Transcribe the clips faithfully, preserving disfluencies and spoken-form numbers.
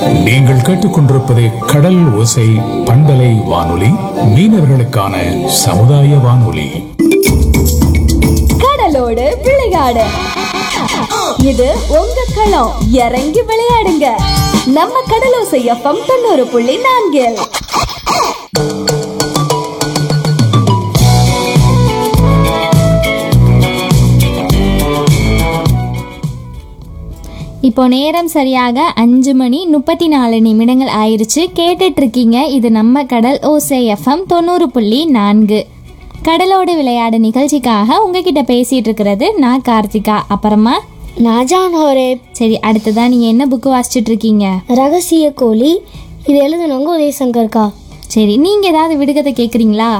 நீங்கள் கேட்டுக்கொண்டிருப்பது கடல் ஓசை பண்பலை வானொலி, மீனவர்களுக்கான சமுதாய வானொலி. கடலோடு விளையாடு, இது உங்க களம். இறங்கி விளையாடுங்க, நம்ம கடலோசை எஃப்எம் தொண்ணூறு புள்ளி நான்கில். இப்போ நேரம் சரியாக அஞ்சு மணி முப்பத்தி நாலு நிமிடங்கள் ஆயிடுச்சு. கேட்டுட்டு இருக்கீங்க இது நம்ம கடல் ஓசை எஃப்எம் தொண்ணூறு புள்ளி நான்கு. கடலோடு விளையாடு நிகழ்ச்சிக்காக உங்ககிட்ட பேசிட்டு இருக்கிறது நான் கார்த்திகா, அப்புறமா நாஜான் ஹோரே. சரி, அடுத்ததான் நீங்க என்ன புக்கு வாசிச்சுட்டு இருக்கீங்க? ரகசிய கோழி. இது எழுதுனவங்க உதயசங்கர்க்கா. சரி, நீங்க ஏதாவது விடுகதை கேட்குறீங்களா?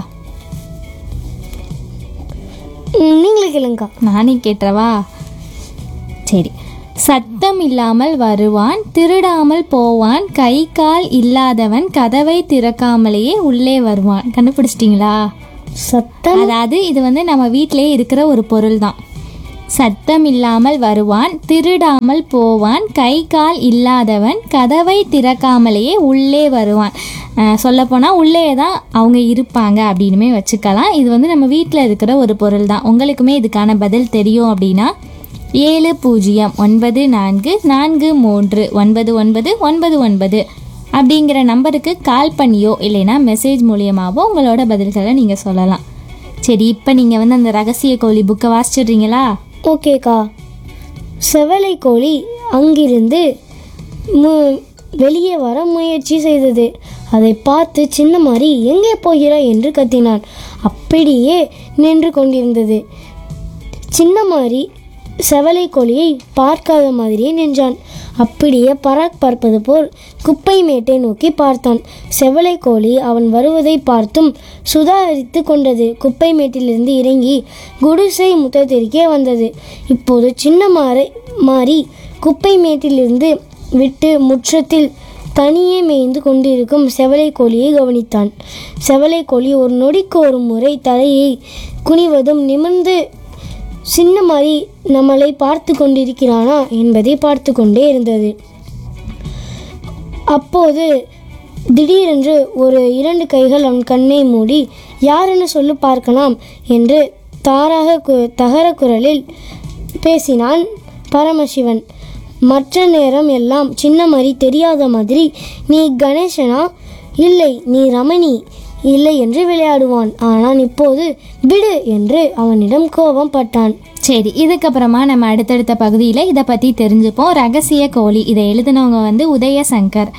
நீங்களே கேளுங்கக்கா. நானே கேட்டுறவா? சரி. சத்தம் இல்லாமல் வருவான், திருடாமல் போவான், கை கால் இல்லாதவன், கதவை திறக்காமலேயே உள்ளே வருவான். கண்டுபிடிச்சிட்டிங்களா? சத்தம், அதாவது இது வந்து நம்ம வீட்டிலே இருக்கிற ஒரு பொருள் தான். சத்தம் இல்லாமல் வருவான், திருடாமல் போவான், கை கால் இல்லாதவன், கதவை திறக்காமலேயே உள்ளே வருவான். சொல்லப்போனால் உள்ளே தான் அவங்க இருப்பாங்க அப்படின்னுமே வச்சுக்கலாம். இது வந்து நம்ம வீட்டில் இருக்கிற ஒரு பொருள் தான். உங்களுக்குமே இதுக்கான பதில் தெரியும் அப்படின்னா ஏழு பூஜ்ஜியம் ஒன்பது நான்கு நான்கு மூன்று ஒன்பது ஒன்பது ஒன்பது ஒன்பது அப்படிங்கிற நம்பருக்கு கால் பண்ணியோ இல்லைன்னா மெசேஜ் மூலியமாகவோ உங்களோட பதில்களை நீங்கள் சொல்லலாம். சரி, இப்போ நீங்கள் வந்து அந்த ரகசிய கோழி புக்கை வாசிச்சிடுறீங்களா? ஓகேக்கா. செவலை கோழி அங்கிருந்து மு வெளியே வர முயற்சி செய்தது. அதை பார்த்து சின்ன மாதிரி எங்கே போகிறாய் என்று கத்தினான். அப்படியே நின்று கொண்டிருந்தது. சின்ன மாதிரி செவலை கோழியை பார்க்காத மாதிரியே நின்றான். அப்படியே பராக் பார்ப்பது போல் குப்பை மேட்டை நோக்கி பார்த்தான். செவலை கோழி அவன் வருவதை பார்த்தும் சுதாரித்து கொண்டது. குப்பை மேட்டிலிருந்து இறங்கி குடிசை முத்தத்திற்கே வந்தது. இப்போது சின்ன மாறி மாறி குப்பை மேட்டிலிருந்து விட்டு முற்றத்தில் தனியே மேய்ந்து கொண்டிருக்கும் செவலை கோழியை கவனித்தான். செவலை கோழி ஒரு நொடிக்கு ஒரு முறை தலையை குனிவதும் நிமிர்ந்து சின்ன மாதிரி நம்மளை பார்த்து கொண்டிருக்கிறானா என்பதை பார்த்து கொண்டே இருந்தது. அப்போது திடீரென்று ஒரு இரண்டு கைகள் அவன் கண்ணை மூடி யாரென்னு சொல்லி பார்க்கலாம் என்று தாராக தகர குரலில் பேசினான் பரமசிவன். மற்ற நேரம் எல்லாம் சின்ன மாதிரி தெரியாத மாதிரி நீ கணேசனா, இல்லை நீ ரமணி இல்லை என்று விளையாடுவான். ஆனால் இப்போது விடு என்று அவனிடம் கோபம் பட்டான். சரி, இதுக்கப்புறமா நம்ம அடுத்தடுத்த பகுதியில் இதை பற்றி தெரிஞ்சுப்போம். ரகசிய கோழி இதை எழுதினவங்க வந்து உதயசங்கர்.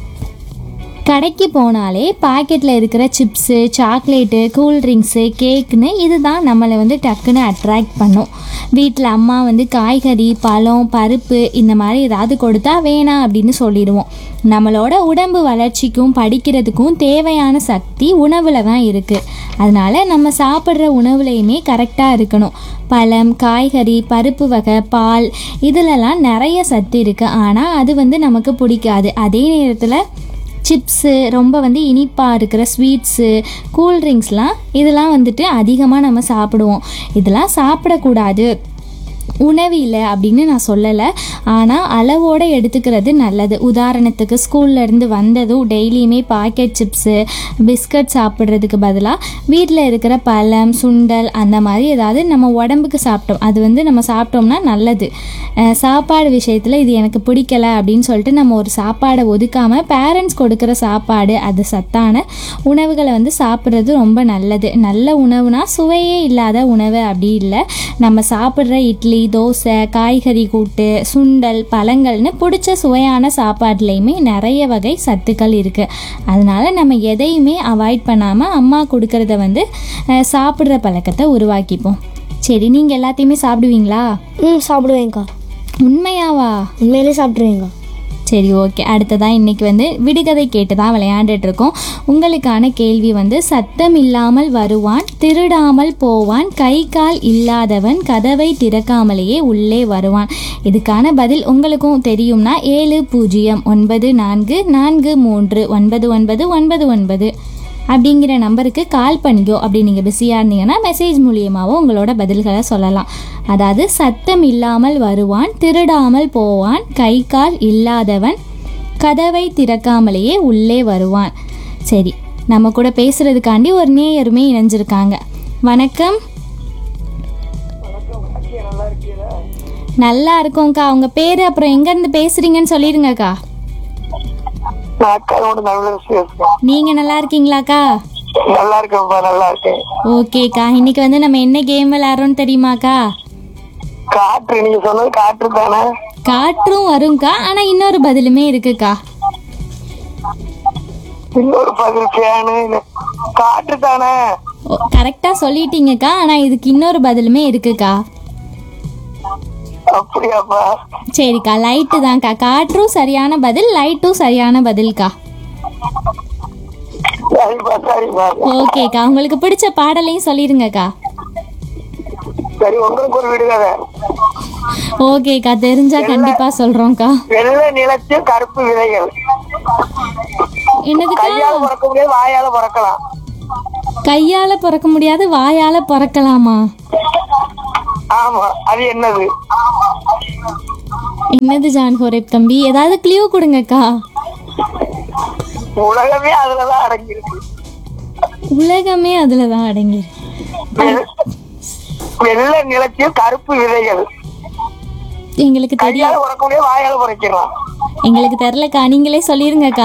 கடைக்கு போனாலே பாக்கெட்டில் இருக்கிற சிப்ஸு, சாக்லேட்டு, கூல்ட்ரிங்க்ஸு, கேக்குன்னு இதுதான் நம்மளை வந்து டக்குன்னு அட்ராக்ட் பண்ணும். வீட்டில் அம்மா வந்து காய்கறி, பழம், பருப்பு இந்த மாதிரி ஏதாவது கொடுத்தா வேணாம் அப்படின்னு சொல்லிடுவோம். நம்மளோட உடம்பு வளர்ச்சிக்கும் படிக்கிறதுக்கும் தேவையான சக்தி உணவில் தான் இருக்குது. அதனால் நம்ம சாப்பிட்ற உணவுலையுமே கரெக்டாக இருக்கணும். பழம், காய்கறி, பருப்பு வகை, பால் இதிலெல்லாம் நிறைய சத்து இருக்குது. ஆனால் அது வந்து நமக்கு பிடிக்காது. அதே நேரத்தில் சிப்ஸு, ரொம்ப வந்து இனிப்பாக இருக்கிற ஸ்வீட்ஸு, கூல்ட்ரிங்க்ஸ்லாம் இதெல்லாம் வந்துட்டு அதிகமாக நம்ம சாப்பிடுவோம். இதெல்லாம் சாப்பிடக்கூடாது உணவில் அப்படின்னு நான் சொல்லலை, ஆனால் அளவோடு எடுத்துக்கிறது நல்லது. உதாரணத்துக்கு ஸ்கூல்லேருந்து வந்ததும் டெய்லியுமே பாக்கெட் சிப்ஸு, பிஸ்கட் சாப்பிட்றதுக்கு பதிலாக வீட்டில் இருக்கிற பழம், சுண்டல் அந்த மாதிரி ஏதாவது நம்ம உடம்புக்கு சாப்பிட்டோம், அது வந்து நம்ம சாப்பிட்டோம்னா நல்லது. சாப்பாடு விஷயத்தில் இது எனக்கு பிடிக்கலை அப்படின்னு சொல்லிட்டு நம்ம ஒரு சாப்பாடை ஒதுக்காமல் பேரண்ட்ஸ் கொடுக்குற சாப்பாடு, அது சத்தான உணவுகளை வந்து சாப்பிட்றது ரொம்ப நல்லது. நல்ல உணவுனா சுவையே இல்லாத உணவு அப்படி இல்லை. நம்ம சாப்பிட்ற இட்லி, தோசை, காய்கறி கூட்டு, சுண்டல், பழங்கள்னு பிடிச்ச சுவையான சாப்பாடுலேயுமே நிறைய வகை சத்துக்கள் இருக்குது. அதனால் நம்ம எதையுமே அவாய்ட் பண்ணாமல் அம்மா கொடுக்கறத வந்து சாப்பிட்ற பழக்கத்தை உருவாக்கிப்போம். சரி, நீங்கள் எல்லாத்தையுமே சாப்பிடுவீங்களா? ம் சாப்பிடுவேங்க்கா. உண்மையாவா? உண்மையிலே சாப்பிடுவேங்க்கா. சரி, ஓகே. அடுத்ததான் இன்றைக்கி வந்து விடுகதை கேட்டு தான் விளையாண்டுட்ருக்கோம். உங்களுக்கான கேள்வி வந்து சத்தம் இல்லாமல் வருவான், திருடாமல் போவான், கை கால் இல்லாதவன், கதவை திறக்காமலேயே உள்ளே வருவான். இதுக்கான பதில் உங்களுக்கும் தெரியும்னா ஏழு பூஜ்ஜியம் ஒன்பது நான்கு நான்கு மூன்று ஒன்பது ஒன்பது ஒன்பது ஒன்பது அப்படிங்கிற நம்பருக்கு கால் பண்ணிக்கோ. அப்படி நீங்கள் பிஸியாக இருந்தீங்கன்னா மெசேஜ் மூலியமாகவோ உங்களோட பதில்களை சொல்லலாம். அதாவது சத்தம் இல்லாமல் வருவான், திருடாமல் போவான், கை கால் இல்லாதவன், கதவை திறக்காமலேயே உள்ளே வருவான். சரி, நம்ம கூட பேசுறதுக்காண்டி ஒரு நேயருமே இணைஞ்சிருக்காங்க. வணக்கம். நல்லா இருக்கோம்க்கா. உங்க பேரு அப்புறம் எங்க இருந்து பேசுறீங்கன்னு சொல்லிருங்கக்கா. நீங்க நல்லா இருக்கீங்களாக்கா? நல்லா இருக்கேன்ப்பா, நல்லா இருக்கேன். ஓகேக்கா, இன்னைக்கு வந்து நம்ம என்ன கேம் விளையாடுறோம்னு தெரியுமாக்கா? காற்று, நீங்க சொன்னது காற்று தானே? காற்றும் வரும்க்கா, ஆனா இன்னொரு பதிலுமே இருக்குக்கா. இன்னொரு பதில் ஃபேனு. காற்று தானே? கரெக்டா சொல்லிட்டீங்கக்கா, ஆனா இதுக்கு இன்னொரு பதிலுமே இருக்குக்கா. அப்படியாப்பா? சரிக்கா, லைட்டு தான்க்கா. காற்றும் சரியான பதில், லைட்டும் சரியான பதில்க்கா. சரிப்பா, சரிப்பா. ஓகேக்கா, உங்களுக்கு பிடிச்ச பாடலையும் சொல்லிருங்கக்கா. சரி, உங்களுக்கு ஒரு விடுகதை. ஓகேக்கா, தெரிஞ்சா கண்டிப்பா சொல்றோம்க்கா. வெள்ளை நிலத்தில் கருப்பு விதைகள். என்னதுக்கா? கையால பிறக்க முடியாது, வாயால பிறக்கலாம். கையால பிறக்க முடியாது, வாயால பிறக்கலாமா? ஆமா, அது என்னது? என்னது ஜான் ஹோரேப் தம்பி, ஏதாவது கிளியூ கொடுங்கக்கா. உலகமே அதுலதான் அடங்கிருக்கு. உலகமே அதுலதான் அடங்கி. வெள்ளை நிலத்தில் கருப்பு விதைகள். எங்களுக்கு கையால தெரியாது, பிறக்க முடியாது, வாயால பிறக்கலாம். எங்களுக்கு தெரியலக்கா, நீங்களே சொல்லிருங்கக்கா.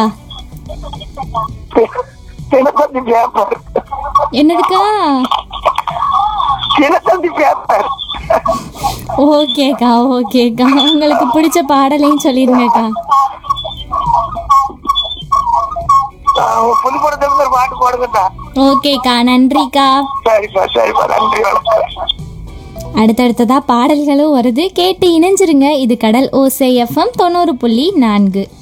தினத்தந்தி பேப்பர். என்னதுக்கா? தினத்தந்தி பேப்பர். ஓகேக்கா, ஓகேக்கா, உங்களுக்கு பிடிச்ச பாடலையும் சொல்லிருங்கக்கா. புதுப்படத்துல ஒரு பாட்டு போடுங்கட்டா. ஓகேக்கா, நன்றிக்கா. சரிப்பா, சரிப்பா, நன்றி, வணக்கம். அடுத்தடுத்ததா பாடல்களும் வருது, கேட்டு இணைஞ்சிருங்க. இது கடல் ஓசை எஃப்எம் தொண்ணூறு புள்ளி நான்கு.